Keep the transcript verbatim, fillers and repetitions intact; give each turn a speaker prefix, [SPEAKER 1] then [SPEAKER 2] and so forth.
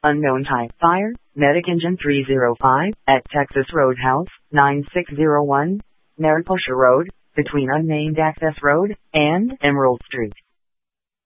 [SPEAKER 1] Unknown type fire, Medic Engine three oh five, at Texas Roadhouse, nine six zero one, Mariposa Road, between Unnamed Access Road and Emerald Street.